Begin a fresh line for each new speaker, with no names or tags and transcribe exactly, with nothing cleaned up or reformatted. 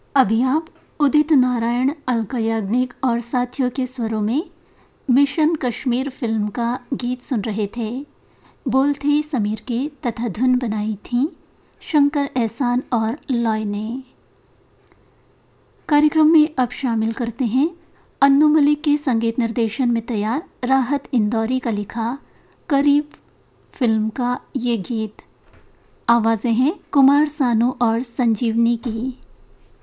अभी आप उदित नारायण, अलका याग्निक और साथियों के स्वरों में मिशन कश्मीर फिल्म का गीत सुन रहे थे। बोल थे समीर के तथा धुन बनाई थी शंकर एहसान और लॉय ने। कार्यक्रम में अब शामिल करते हैं अन्नू मलिक के संगीत निर्देशन में तैयार राहत इंदौरी का लिखा करीब फिल्म का ये गीत। आवाज़ें हैं कुमार सानू और संजीवनी की।